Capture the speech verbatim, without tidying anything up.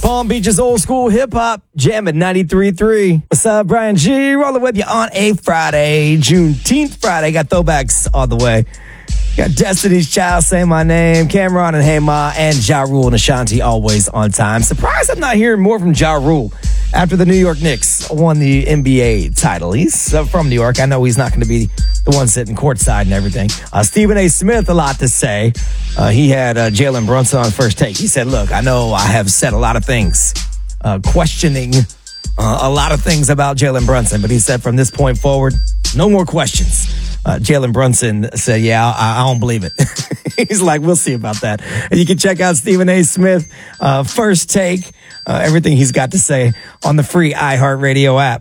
Palm Beach's old school hip hop, jamming ninety-three point three. What's up, Brian G? Rolling with you on a Friday, Juneteenth Friday. Got throwbacks all the way. Got Destiny's Child, Say My Name, Cameron and Hey Ma, and Ja Rule and Ashanti always on time. Surprised I'm not hearing more from Ja Rule after the New York Knicks won the N B A title. He's uh, from New York. I know he's not going to be the one sitting courtside and everything. Uh, Stephen A. Smith, a lot to say. Uh, he had uh, Jalen Brunson on First Take. He said, look, I know I have said a lot of things, uh, questioning uh, a lot of things about Jalen Brunson, but he said from this point forward, no more questions. Uh, Jalen Brunson said, yeah, I, I don't believe it. He's like, we'll see about that. And you can check out Stephen A. Smith, uh, First Take, uh, everything he's got to say on the free iHeartRadio app.